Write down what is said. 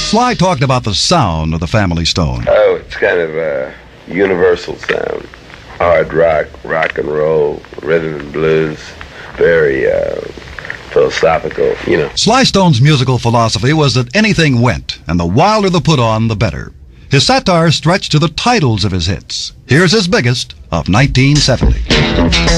Sly talked about the sound of the Family Stone. Oh, it's kind of a universal sound. Hard rock, rock and roll, rhythm and blues, very philosophical, you know. Sly Stone's musical philosophy was that anything went, and the wilder the put-on, the better. His satire stretched to the titles of his hits. Here's his biggest of 1970.